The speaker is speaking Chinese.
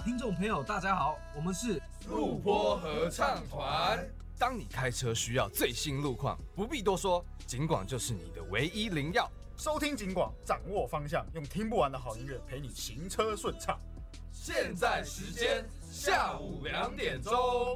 听众朋友，大家好，我们是路坡合唱团。 当你开车需要最新路况，不必多说，警广就是你的唯一灵药。 收听警广，掌握方向，用听不完的好音乐陪你行车顺畅。 现在时间下午2点钟。